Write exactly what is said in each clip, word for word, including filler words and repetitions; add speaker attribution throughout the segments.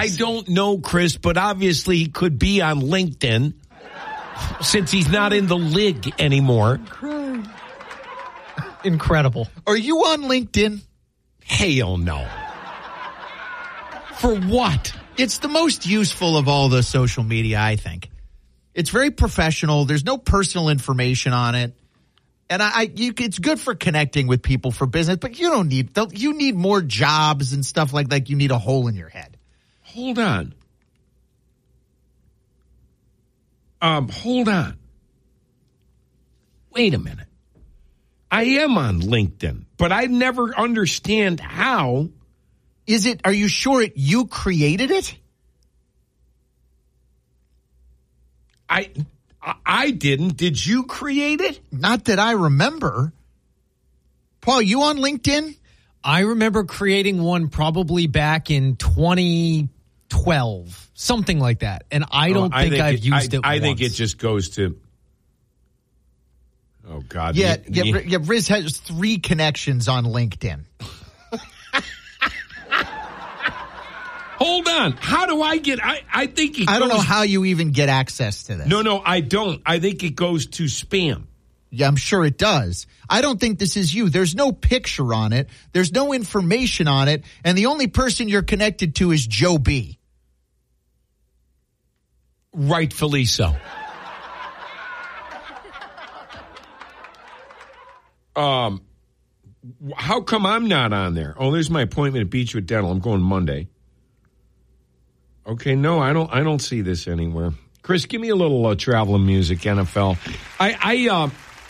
Speaker 1: I don't know, Chris, but obviously he could be on LinkedIn since he's not in the league anymore.
Speaker 2: Incredible.
Speaker 3: Are you on LinkedIn?
Speaker 1: Hell no. For what?
Speaker 3: It's the most useful of all the social media, I think. It's very professional. There's no personal information on it. And I, I you, it's good for connecting with people for business, but you don't need, you need more jobs and stuff like that. You need a hole in your head.
Speaker 1: Hold on. Um, hold on. Wait a minute. I am on LinkedIn, but I never understand how.
Speaker 3: Is it, are you sure it, you created it?
Speaker 1: I, I didn't. Did you create it?
Speaker 3: Not that I remember. Paul, you on LinkedIn?
Speaker 2: I remember creating one probably back in twenty twelve, something like that. And I don't
Speaker 1: oh, I
Speaker 2: think,
Speaker 1: think
Speaker 2: I've
Speaker 1: it,
Speaker 2: used
Speaker 1: I,
Speaker 2: it
Speaker 1: I
Speaker 2: once.
Speaker 1: think it just goes to, oh, God.
Speaker 3: Yeah,
Speaker 1: the,
Speaker 3: yeah,
Speaker 1: the,
Speaker 3: yeah, Riz has three connections on LinkedIn.
Speaker 1: Hold on. How do I get, I, I think it
Speaker 3: I don't
Speaker 1: goes,
Speaker 3: know how you even get access to this.
Speaker 1: No, no, I don't. I think it goes to spam.
Speaker 3: Yeah, I'm sure it does. I don't think this is you. There's no picture on it. There's no information on it. And the only person you're connected to is Joe B.
Speaker 1: Rightfully so. Um, how come I'm not on there? Oh, there's my appointment at Beechwood Dental. I'm going Monday. Okay, no, I don't. I don't see this anywhere. Chris, give me a little uh, traveling music, N F L. I, I, uh,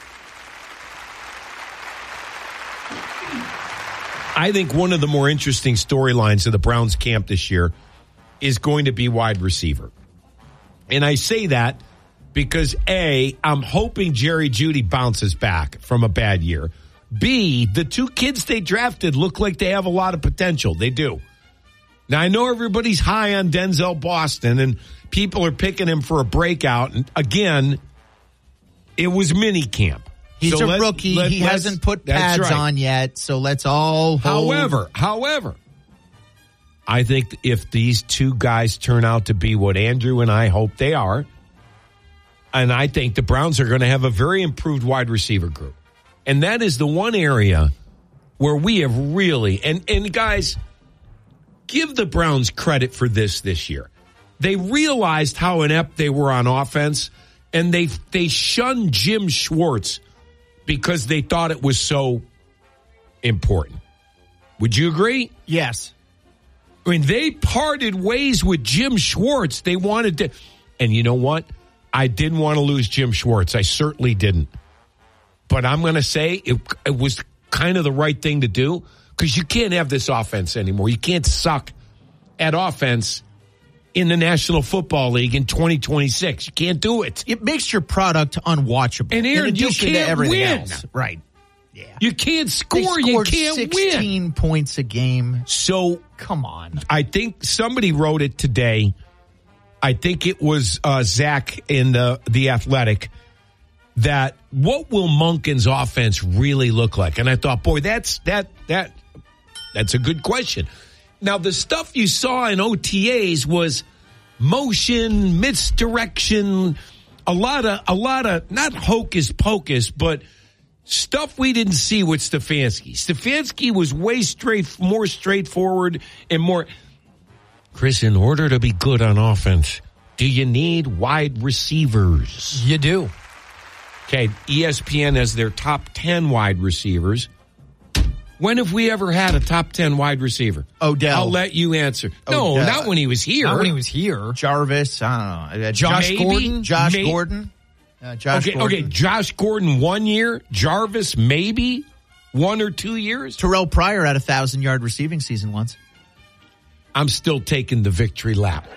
Speaker 1: I think one of the more interesting storylines of the Browns camp this year is going to be wide receiver, and I say that because A, I'm hoping Jerry Jeudy bounces back from a bad year. B, the two kids they drafted look like they have a lot of potential. They do. Now, I know everybody's high on Denzel Boston, and people are picking him for a breakout. And again, it was mini camp.
Speaker 3: He's
Speaker 1: so
Speaker 3: a
Speaker 1: let,
Speaker 3: rookie.
Speaker 1: Let,
Speaker 3: he hasn't put pads
Speaker 1: right.
Speaker 3: on yet, so let's all hold.
Speaker 1: However, however, I think if these two guys turn out to be what Andrew and I hope they are, and I think the Browns are going to have a very improved wide receiver group. And that is the one area where we have really, and, and guys, give the Browns credit for this this year. They realized how inept they were on offense, and they they shunned Jim Schwartz because they thought it was so important. Would you agree?
Speaker 3: Yes.
Speaker 1: I mean, they parted ways with Jim Schwartz. They wanted to, and you know what? I didn't want to lose Jim Schwartz. I certainly didn't. But I'm going to say it, it was kind of the right thing to do. Because you can't have this offense anymore. You can't suck at offense in the National Football League in twenty twenty-six. You can't do it.
Speaker 3: It makes your product unwatchable.
Speaker 1: And Aaron,
Speaker 3: in
Speaker 1: you
Speaker 3: addition
Speaker 1: can't
Speaker 3: to everything
Speaker 1: win.
Speaker 3: else. Right. Yeah.
Speaker 1: You can't score.
Speaker 3: They
Speaker 1: You
Speaker 3: scored
Speaker 1: can't
Speaker 3: sixteen
Speaker 1: win.
Speaker 3: points a game.
Speaker 1: So,
Speaker 3: come on.
Speaker 1: I think somebody wrote it today. I think it was uh, Zach in the, the Athletic. That what will Monken's offense really look like? And I thought, boy, that's that that that's a good question. Now, the stuff you saw in O T As was motion, misdirection, a lot of a lot of not hocus pocus, but stuff we didn't see with Stefanski. Stefanski was way straight, more straightforward and more. Chris, in order to be good on offense, do you need wide receivers?
Speaker 2: You do.
Speaker 1: Okay, E S P N has their top ten wide receivers. When have we ever had a top ten wide receiver?
Speaker 3: Odell.
Speaker 1: I'll let you answer. No,
Speaker 3: Odell.
Speaker 1: not when he was here.
Speaker 2: Not when he was here.
Speaker 3: Jarvis, I don't know. Uh,
Speaker 2: Josh
Speaker 3: Maybe?
Speaker 2: Gordon?
Speaker 3: Josh
Speaker 1: May-
Speaker 3: Gordon? Uh, Josh
Speaker 1: Okay,
Speaker 3: Gordon.
Speaker 1: okay, Josh Gordon one year, Jarvis maybe one or two years.
Speaker 3: Terrell Pryor had a thousand-yard receiving season once.
Speaker 1: I'm still taking the victory lap.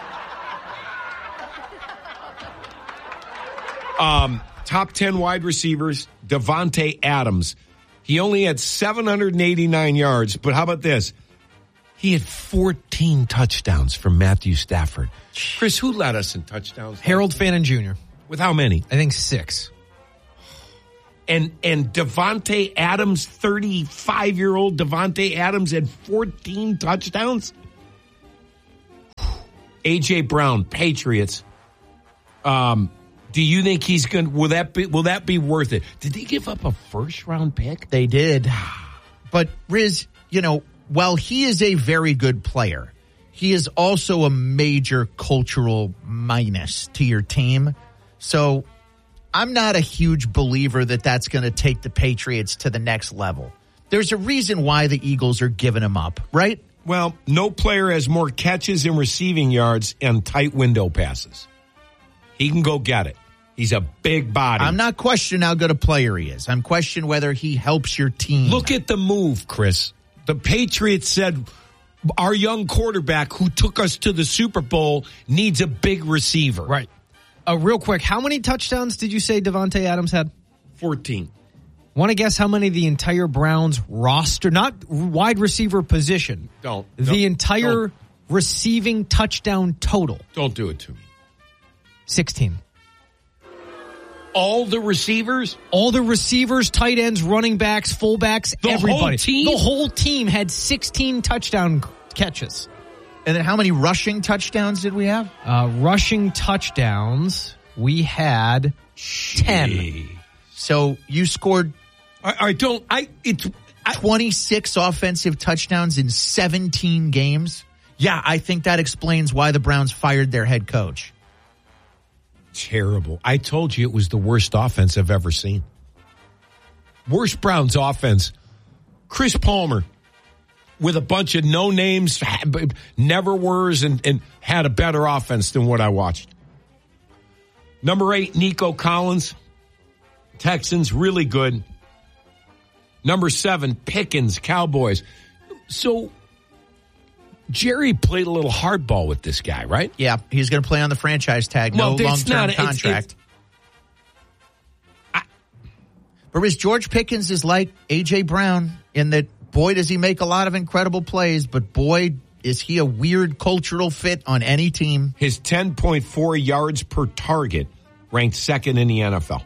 Speaker 1: Um, top ten wide receivers, Devontae Adams. He only had seven hundred eighty-nine yards, but how about this? He had fourteen touchdowns from Matthew Stafford. Chris, who led us in touchdowns?
Speaker 2: Harold Fannin Junior
Speaker 1: With how many?
Speaker 2: I think six.
Speaker 1: And and Devontae Adams, thirty-five-year-old Devontae Adams had fourteen touchdowns? A J. Brown, Patriots. Um, do you think he's going? Will that be? Will that be worth it? Did they give up a first round pick?
Speaker 3: They did, but Riz, you know, while he is a very good player, he is also a major cultural minus to your team. So I'm not a huge believer that that's going to take the Patriots to the next level. There's a reason why the Eagles are giving him up, right?
Speaker 1: Well, no player has more catches and receiving yards and tight window passes. He can go get it. He's a big body.
Speaker 3: I'm not questioning how good a player he is. I'm questioning whether he helps your team.
Speaker 1: Look at the move, Chris. The Patriots said our young quarterback who took us to the Super Bowl needs a big receiver.
Speaker 2: Right. Uh, real quick, how many touchdowns did you say Devontae Adams had?
Speaker 1: fourteen.
Speaker 2: Want to guess how many the entire Browns roster, not wide receiver position,
Speaker 1: Don't.
Speaker 2: the
Speaker 1: don't,
Speaker 2: entire
Speaker 1: don't,
Speaker 2: receiving touchdown total?
Speaker 1: Don't do it to me.
Speaker 2: sixteen.
Speaker 1: All the receivers?
Speaker 2: All the receivers, tight ends, running backs, fullbacks,
Speaker 1: The
Speaker 2: everybody.
Speaker 1: whole team?
Speaker 2: The whole team had sixteen touchdown catches.
Speaker 3: And then how many rushing touchdowns did we have?
Speaker 2: Uh, rushing touchdowns, we had ten.
Speaker 1: Gee.
Speaker 3: So you scored
Speaker 1: I, I don't. I. It's. I,
Speaker 3: twenty-six offensive touchdowns in seventeen games. Yeah, I think that explains why the Browns fired their head coach.
Speaker 1: Terrible. I told you it was the worst offense I've ever seen. Worst Browns offense. Chris Palmer with a bunch of no names, never were's, and, and had a better offense than what I watched. Number eight, Nico Collins. Texans, really good. Number seven, Pickens, Cowboys. So Jerry played a little hardball with this guy, right?
Speaker 3: Yeah, he's going to play on the franchise tag. No
Speaker 1: Well, it's
Speaker 3: long-term
Speaker 1: not- it's-
Speaker 3: contract.
Speaker 1: it's-
Speaker 3: but Riz, George Pickens is like A J. Brown in that, boy, does he make a lot of incredible plays, but boy, is he a weird cultural fit on any team.
Speaker 1: His ten point four yards per target ranked second in the N F L.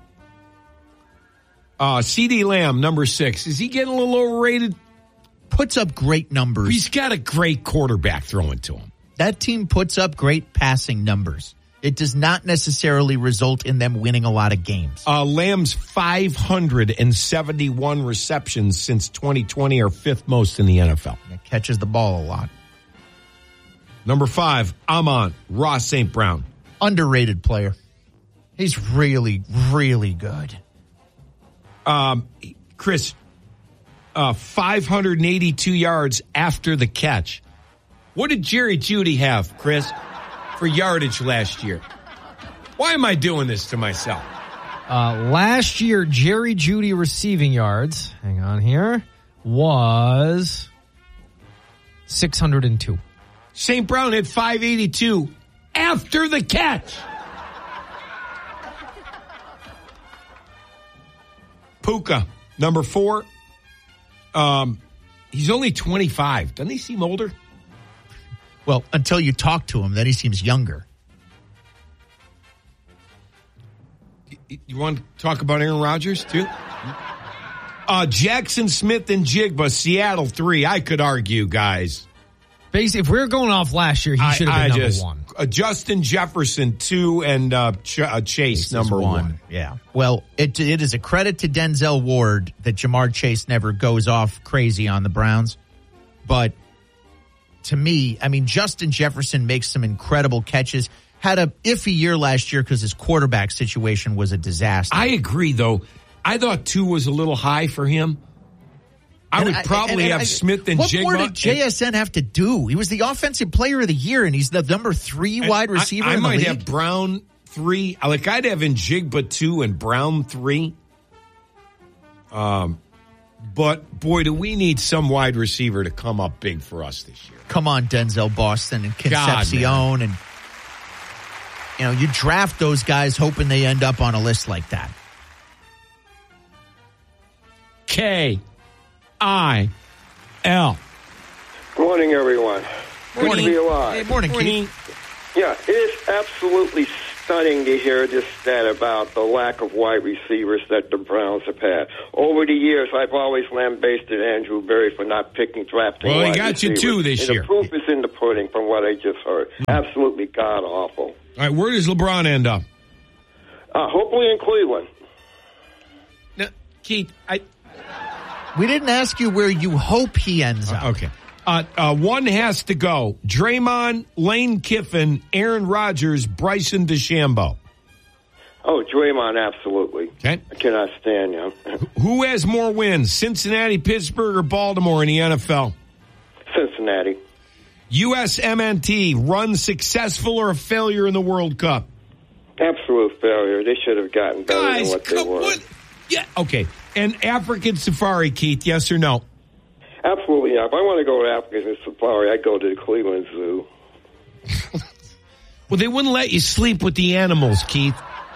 Speaker 1: Uh, CeeDee Lamb, number six. Is he getting a little overrated?
Speaker 3: Puts up great numbers.
Speaker 1: He's got a great quarterback throwing to him.
Speaker 3: That team puts up great passing numbers. It does not necessarily result in them winning a lot of games.
Speaker 1: Uh, Lamb's five hundred seventy-one receptions since twenty twenty are fifth most in the N F L.
Speaker 3: He catches the ball a lot.
Speaker 1: Number five, Amon Ross Saint Brown.
Speaker 3: Underrated player. He's really, really good.
Speaker 1: Um, Chris, uh, five hundred eighty-two yards after the catch. What did Jerry Jeudy have, Chris, for yardage last year? Why am I doing this to myself?
Speaker 2: Uh, last year, Jerry Jeudy receiving yards, hang on here, was six hundred two.
Speaker 1: Saint Brown had five eighty-two after the catch. Puka, number four. Um, he's only twenty-five. Doesn't he seem older?
Speaker 3: Well, until you talk to him, then he seems younger.
Speaker 1: You, you want to talk about Aaron Rodgers, too? Uh, Jackson Smith and Jigba, Seattle, three. I could argue, guys.
Speaker 2: Basically, if we're going off last year, he should have been
Speaker 1: I, I
Speaker 2: number
Speaker 1: just,
Speaker 2: one.
Speaker 1: Uh, Justin Jefferson, two, and uh, Ch- uh, Chase,
Speaker 3: Chase
Speaker 1: number
Speaker 3: is
Speaker 1: one.
Speaker 3: Yeah. Well, it it is a credit to Denzel Ward that Jamar Chase never goes off crazy on the Browns. But to me, I mean, Justin Jefferson makes some incredible catches. Had a iffy year last year because his quarterback situation was a disaster.
Speaker 1: I agree, though. I thought two was a little high for him. I
Speaker 3: And
Speaker 1: would
Speaker 3: I-
Speaker 1: probably
Speaker 3: and- and
Speaker 1: have
Speaker 3: I-
Speaker 1: Smith and
Speaker 3: what
Speaker 1: Jigba.
Speaker 3: more did J S N have to do? He was the offensive player of the year, and he's the number three
Speaker 1: and
Speaker 3: wide receiver
Speaker 1: I, I
Speaker 3: in the
Speaker 1: might
Speaker 3: league.
Speaker 1: have Brown three. Like I'd have in Jigba two and Brown three. Um, but boy, do we need some wide receiver to come up big for us this year.
Speaker 3: Come on, Denzel Boston and
Speaker 1: God,
Speaker 3: Concepcion, and you know you draft those guys hoping they end up on a list like that.
Speaker 1: K I L.
Speaker 4: Good morning, everyone. Good to be alive.
Speaker 3: Hey, morning,
Speaker 1: Morning.
Speaker 3: Keith.
Speaker 4: Yeah, it is absolutely stunning to hear this stat about the lack of wide receivers that the Browns have had. Over the years, I've always lambasted Andrew Berry for not picking drafting
Speaker 1: Well, he
Speaker 4: wide
Speaker 1: got
Speaker 4: receivers.
Speaker 1: you two this
Speaker 4: and
Speaker 1: year.
Speaker 4: The proof is in the pudding from what I just heard. Absolutely god-awful.
Speaker 1: All right, where does LeBron end up?
Speaker 4: Uh, hopefully in Cleveland.
Speaker 1: Now, Keith, I...
Speaker 3: We didn't ask you where you hope he ends up.
Speaker 1: Uh, okay. Uh, uh, one has to go. Draymond, Lane Kiffin, Aaron Rodgers, Bryson DeChambeau.
Speaker 4: Oh, Draymond, absolutely.
Speaker 1: Okay.
Speaker 4: I cannot stand him.
Speaker 1: Who has more wins, Cincinnati, Pittsburgh, or Baltimore in the N F L?
Speaker 4: Cincinnati.
Speaker 1: U S M N T, run successful or a failure in the World Cup?
Speaker 4: Absolute failure. They should have gotten better
Speaker 1: Guys,
Speaker 4: than what they
Speaker 1: come
Speaker 4: were.
Speaker 1: on. Yeah, okay. And African Safari, Keith, yes or no?
Speaker 4: Absolutely, yeah. If I want to go to African Safari, I'd go to the Cleveland Zoo.
Speaker 1: Well, they wouldn't let you sleep with the animals, Keith.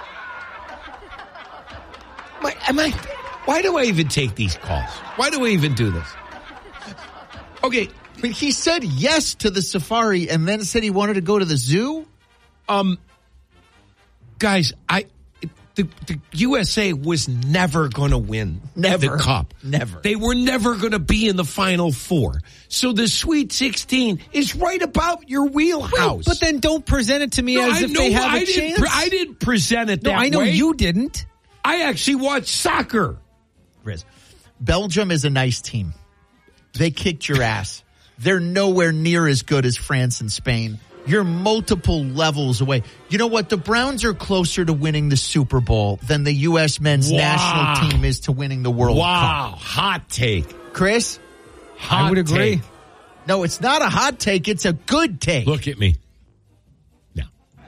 Speaker 1: Am I, am I, why do I even take these calls? Why do I even do this? Okay.
Speaker 3: But he said yes to the safari and then said he wanted to go to the zoo?
Speaker 1: Um, guys, I... The, the U S A was never going to win
Speaker 3: Never.
Speaker 1: the Cup.
Speaker 3: Never.
Speaker 1: They were never going to be in the Final Four. So the Sweet sixteen is right about your wheelhouse.
Speaker 2: Wait, but then don't present it to me
Speaker 1: No,
Speaker 2: as
Speaker 1: I
Speaker 2: if
Speaker 1: know,
Speaker 2: they have
Speaker 1: I
Speaker 2: a
Speaker 1: didn't
Speaker 2: chance.
Speaker 1: pre- I didn't present it
Speaker 2: no,
Speaker 1: that
Speaker 2: I know
Speaker 1: way.
Speaker 2: you didn't.
Speaker 1: I actually watched soccer.
Speaker 3: Riz. Belgium is a nice team. They kicked your ass. They're nowhere near as good as France and Spain. You're multiple levels away. You know what? The Browns are closer to winning the Super Bowl than the U S men's
Speaker 1: Wow.
Speaker 3: national team is to winning the World
Speaker 1: Wow,
Speaker 3: Cup.
Speaker 1: hot take.
Speaker 3: Chris?
Speaker 1: Hot
Speaker 2: I would agree.
Speaker 1: take.
Speaker 3: No, it's not a hot take. It's a good take.
Speaker 1: Look at me. No.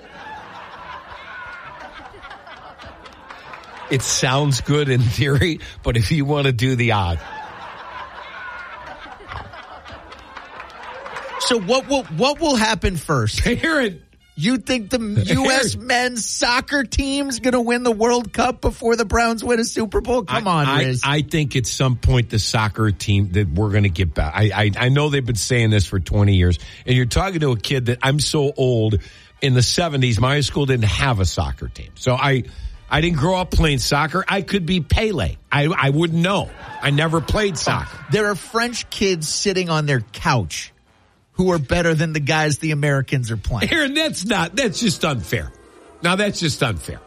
Speaker 1: It sounds good in theory, but if you want to do the odds.
Speaker 3: So what will what will happen first?
Speaker 1: Aaron,
Speaker 3: You think the U S men's soccer team's going to win the World Cup before the Browns win a Super Bowl? Come
Speaker 1: I,
Speaker 3: on,
Speaker 1: I,
Speaker 3: Riz.
Speaker 1: I think at some point the soccer team that we're going to get back. I, I I know they've been saying this for twenty years, and you're talking to a kid that I'm so old. In the seventies, my school didn't have a soccer team, so I I didn't grow up playing soccer. I could be Pele. I I wouldn't know. I never played soccer.
Speaker 3: There are French kids sitting on their couch who are better than the guys the Americans are playing.
Speaker 1: Aaron, that's not. That's just unfair. Now that's just unfair.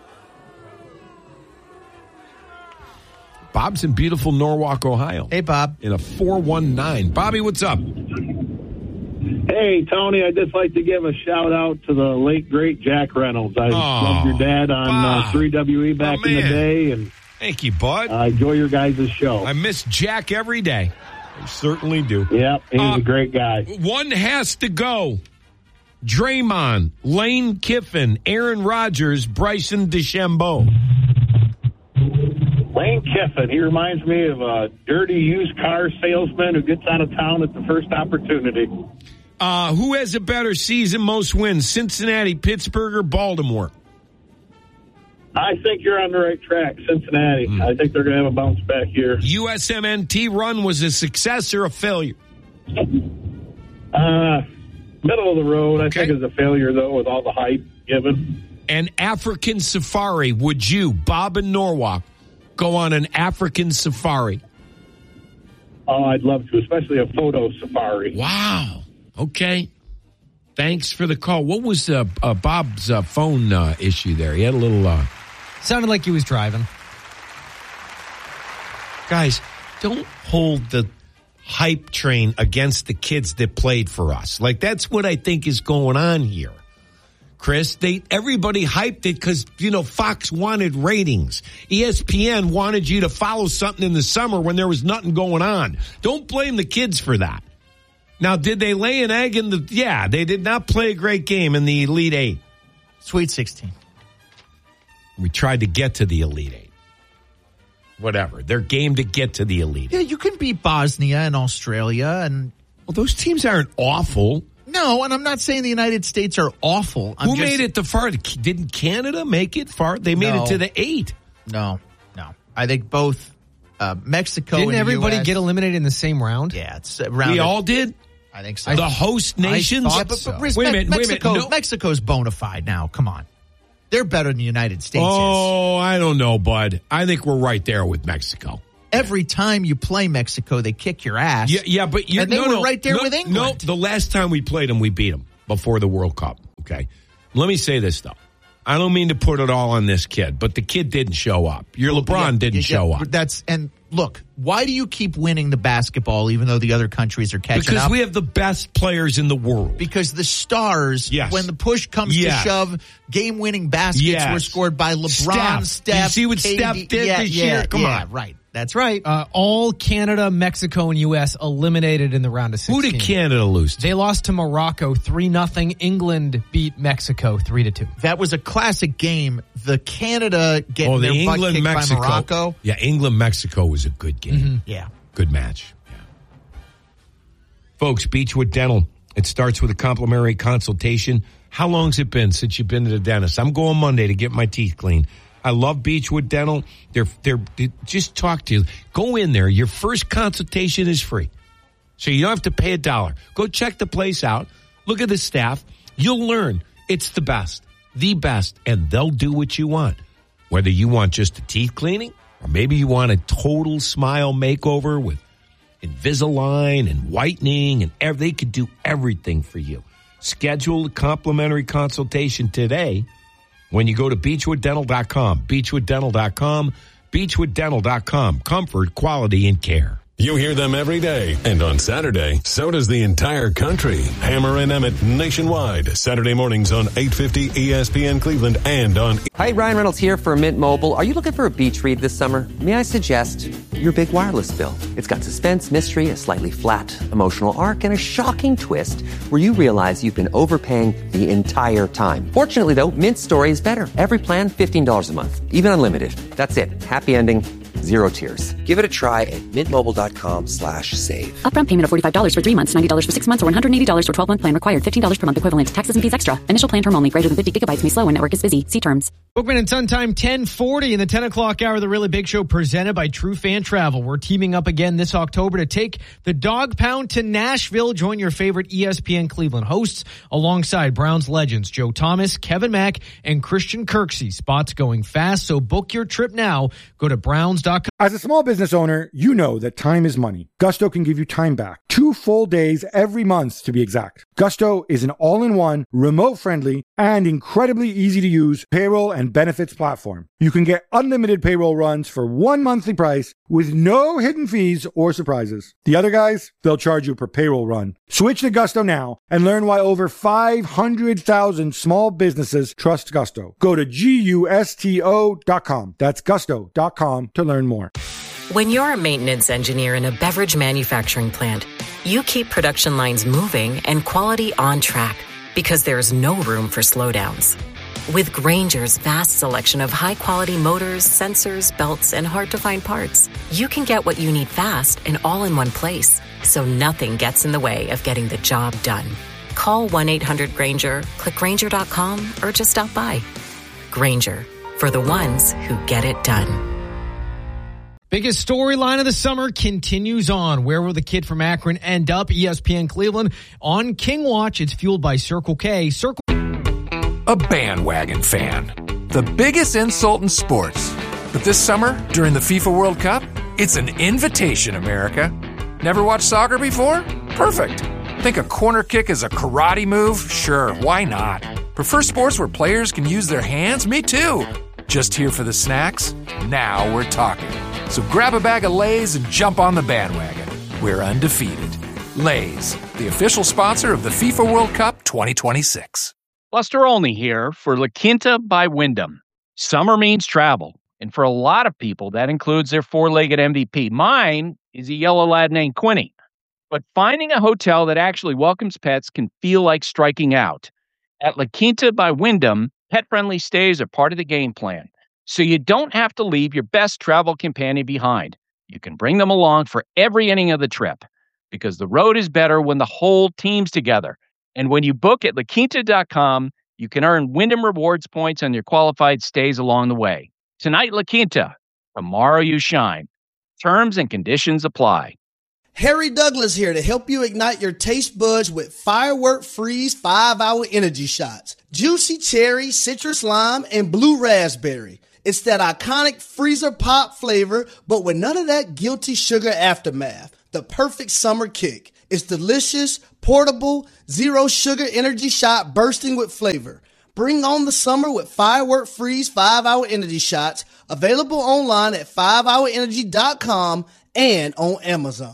Speaker 1: Bob's in beautiful Norwalk, Ohio.
Speaker 3: Hey, Bob.
Speaker 1: In a four one nine. Bobby, what's up?
Speaker 5: Hey, Tony, I'd just like to give a shout out to the late, great Jack Reynolds. I
Speaker 1: Oh,
Speaker 5: loved your dad on
Speaker 1: Bob.
Speaker 5: uh, three W E back
Speaker 1: Oh,
Speaker 5: in the
Speaker 1: man.
Speaker 5: day, and
Speaker 1: Thank you, bud.
Speaker 5: I enjoy your guys' show.
Speaker 1: I miss Jack every day. I certainly do.
Speaker 5: Yep, he's
Speaker 1: Uh,
Speaker 5: a great guy.
Speaker 1: One has to go. Draymond, Lane Kiffin, Aaron Rodgers, Bryson DeChambeau.
Speaker 5: Lane Kiffin, he reminds me of a dirty used car salesman who gets out of town at the first opportunity.
Speaker 1: Uh, who has a better season, most wins, Cincinnati, Pittsburgh, or Baltimore?
Speaker 5: I think you're on the right track, Cincinnati.
Speaker 1: Mm.
Speaker 5: I think they're going to have a bounce back here.
Speaker 1: U S M N T run was a success or a failure?
Speaker 5: Uh, middle of the road, I
Speaker 1: Okay.
Speaker 5: think, is a failure, though, with all the hype given.
Speaker 1: An African safari, would you, Bob in Norwalk, go on an African safari?
Speaker 5: Oh, I'd love to, especially a photo safari.
Speaker 1: Wow. Okay. Thanks for the call. What was uh, uh, Bob's uh, phone uh, issue there? He had a little... Uh...
Speaker 2: Sounded like he was driving.
Speaker 1: Guys, don't hold the hype train against the kids that played for us. Like, that's what I think is going on here. Chris, they everybody hyped it because, you know, Fox wanted ratings. E S P N wanted you to follow something in the summer when there was nothing going on. Don't blame the kids for that. Now, did they lay an egg in the... Yeah, they did not play a great game in the Elite Eight.
Speaker 3: Sweet sixteen.
Speaker 1: We tried to get to the Elite Eight. Whatever. They're game to get to the Elite Eight.
Speaker 3: Yeah, you can beat Bosnia and Australia. and
Speaker 1: Well, those teams aren't awful.
Speaker 3: No, and I'm not saying the United States are awful. I'm
Speaker 1: Who
Speaker 3: just,
Speaker 1: made it the far? Didn't Canada make it far? They made
Speaker 3: No.
Speaker 1: it to the eight.
Speaker 3: No, no. I think both uh, Mexico
Speaker 2: Didn't
Speaker 3: and
Speaker 2: everybody
Speaker 3: U S
Speaker 2: get eliminated in the same round?
Speaker 3: Yeah, it's around.
Speaker 1: We all did?
Speaker 3: I think so.
Speaker 1: The host nations?
Speaker 3: Yeah, but, but Riz,
Speaker 1: Wait a minute, wait a minute.
Speaker 3: Mexico,
Speaker 1: No.
Speaker 3: Mexico's bona fide now. Come on. They're better than the United States is.
Speaker 1: Oh, I don't know, bud. I think we're right there with Mexico.
Speaker 3: Every time you play Mexico, they kick your ass.
Speaker 1: Yeah, yeah, but you're
Speaker 3: and they
Speaker 1: no,
Speaker 3: were
Speaker 1: no,
Speaker 3: right there
Speaker 1: no,
Speaker 3: with England.
Speaker 1: No, the last time we played them, we beat them before the World Cup. Okay, let me say this though. I don't mean to put it all on this kid, but the kid didn't show up. Your LeBron
Speaker 3: Yeah,
Speaker 1: didn't
Speaker 3: yeah,
Speaker 1: show up.
Speaker 3: That's and look, why do you keep winning the basketball even though the other countries are catching
Speaker 1: Because
Speaker 3: up?
Speaker 1: we have the best players in the world.
Speaker 3: Because the stars,
Speaker 1: Yes.
Speaker 3: when the push comes
Speaker 1: Yes.
Speaker 3: to shove, game-winning baskets
Speaker 1: Yes.
Speaker 3: were scored by LeBron,
Speaker 1: Steph.
Speaker 3: Steph.
Speaker 1: You see what
Speaker 3: K D.
Speaker 1: Steph did
Speaker 3: yeah,
Speaker 1: this
Speaker 3: yeah,
Speaker 1: year? Come
Speaker 3: yeah,
Speaker 1: on.
Speaker 3: right. That's right.
Speaker 2: Uh, all Canada, Mexico, and U S eliminated in the round of
Speaker 1: Who
Speaker 2: sixteen.
Speaker 1: did Canada lose to?
Speaker 2: They lost to Morocco three nothing. England beat Mexico three to two.
Speaker 3: That was a classic game. The Canada getting
Speaker 1: Oh, the
Speaker 3: their butt
Speaker 1: England
Speaker 3: kicked
Speaker 1: Mexico.
Speaker 3: by Morocco.
Speaker 1: Yeah, England Mexico was a good game.
Speaker 3: Yeah.
Speaker 1: Good match. Yeah. Folks, Beechwood Dental. It starts with a complimentary consultation. How long's it been since you've been to the dentist? I'm going Monday to get my teeth cleaned. I love Beechwood Dental. They're, they're, they just talk to you. Go in there. Your first consultation is free. So you don't have to pay a dollar. Go check the place out. Look at the staff. You'll learn it's the best, the best, and they'll do what you want. Whether you want just a teeth cleaning or maybe you want a total smile makeover with Invisalign and whitening and every, they could do everything for you. Schedule a complimentary consultation today when you go to beechwood dental dot com. beechwood dental dot com. beechwood dental dot com. Comfort, quality, and care.
Speaker 6: You hear them every day, and on Saturday, so does the entire country. Hammer and Emmett nationwide, Saturday mornings on eight fifty E S P N Cleveland and on...
Speaker 7: Hi, Ryan Reynolds here for Mint Mobile. Are you looking for a beach read this summer? May I suggest your big wireless bill? It's got suspense, mystery, a slightly flat, emotional arc, and a shocking twist where you realize you've been overpaying the entire time. Fortunately, though, Mint's story is better. Every plan, fifteen dollars a month, even unlimited. That's it. Happy ending. Zero tears. Give it a try at mintmobile.com slash save.
Speaker 8: Upfront payment of forty-five dollars for three months, ninety dollars for six months, or one hundred eighty dollars for twelve-month plan required. fifteen dollars per month equivalent. Taxes and fees extra. Initial plan term only. Greater than fifty gigabytes may slow when network is busy. See terms.
Speaker 2: Bookman and Sun Time ten forty in the ten o'clock hour of the Really Big Show presented by True Fan Travel. We're teaming up again this October to take the Dog Pound to Nashville. Join your favorite E S P N Cleveland hosts alongside Browns legends Joe Thomas, Kevin Mack, and Christian Kirksey. Spots going fast, so book your trip now. Go to browns dot com.
Speaker 9: As a small business owner, you know that time is money. Gusto can give you time back. Two full days every month to be exact. Gusto is an all-in-one, remote-friendly, and incredibly easy-to-use payroll and benefits platform. You can get unlimited payroll runs for one monthly price with no hidden fees or surprises. The other guys, they'll charge you per payroll run. Switch to Gusto now and learn why over five hundred thousand small businesses trust Gusto. Go to gusto dot com. That's gusto dot com to learn more.
Speaker 10: When you're a maintenance engineer in a beverage manufacturing plant, you keep production lines moving and quality on track because there's no room for slowdowns. With Grainger's vast selection of high-quality motors, sensors, belts, and hard-to-find parts, you can get what you need fast and all in one place, so nothing gets in the way of getting the job done. Call one eight hundred Grainger, click Grainger dot com, or just stop by. Grainger, for the ones who get it done.
Speaker 2: Biggest storyline of the summer continues on. Where will the kid from Akron end up? E S P N Cleveland on King Watch. It's fueled by Circle K. Circle.
Speaker 11: A bandwagon fan. The biggest insult in sports. But this summer, during the FIFA World Cup, it's an invitation, America. Never watched soccer before? Perfect. Think a corner kick is a karate move? Sure, why not? Prefer sports where players can use their hands? Me too. Just here for the snacks? Now we're talking. So grab a bag of Lay's and jump on the bandwagon. We're undefeated. Lay's, the official sponsor of the FIFA World Cup twenty twenty-six.
Speaker 12: Buster Olney here for La Quinta by Wyndham. Summer means travel, and for a lot of people, that includes their four-legged M V P. Mine is a yellow lad named Quinny. But finding a hotel that actually welcomes pets can feel like striking out. At La Quinta by Wyndham, pet-friendly stays are part of the game plan, so you don't have to leave your best travel companion behind. You can bring them along for every inning of the trip, because the road is better when the whole team's together. And when you book at la quinta dot com, you can earn Wyndham Rewards points on your qualified stays along the way. Tonight, La Quinta. Tomorrow, you shine. Terms and conditions apply.
Speaker 13: Harry Douglas here to help you ignite your taste buds with Firework Freeze five hour Energy Shots. Juicy cherry, citrus lime, and blue raspberry. It's that iconic freezer pop flavor, but with none of that guilty sugar aftermath. The perfect summer kick. It's delicious, portable, zero sugar energy shot bursting with flavor. Bring on the summer with Firework Freeze five hour Energy Shots. Available online at five hour energy dot com and on Amazon.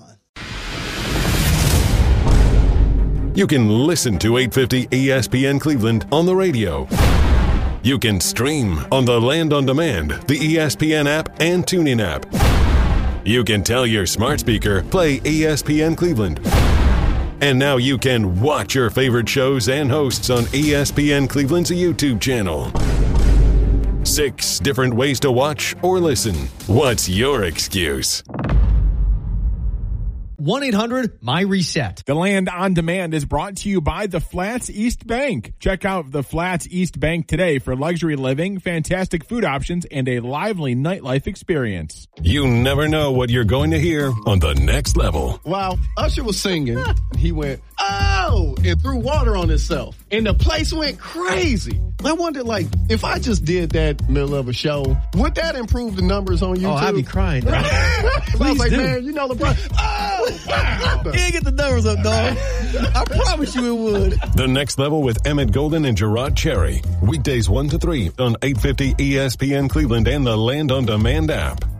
Speaker 6: You can listen to eight fifty E S P N Cleveland on the radio. You can stream on the Land on Demand, the E S P N app, and TuneIn app. You can tell your smart speaker, play E S P N Cleveland. And now you can watch your favorite shows and hosts on E S P N Cleveland's YouTube channel. Six different ways to watch or listen. What's your excuse?
Speaker 2: one eight hundred my reset.
Speaker 14: The Land on Demand is brought to you by the Flats East Bank. Check out the Flats East Bank today for luxury living, fantastic food options, and a lively nightlife experience.
Speaker 6: You never know what you're going to hear on The Next Level.
Speaker 15: While Usher was singing, he went, oh, and threw water on himself. And the place went crazy. I wondered, like, if I just did that middle of a show, would that improve the numbers on YouTube?
Speaker 3: Oh, I'd be crying.
Speaker 15: I was like,
Speaker 3: do.
Speaker 15: man, you know LeBron. Oh, wow.
Speaker 3: You ain't get the numbers up, dog. I promise you it would.
Speaker 6: The Next Level with Emmett Golden and Gerard Cherry. Weekdays one to three on eight fifty E S P N Cleveland and the Land on Demand app.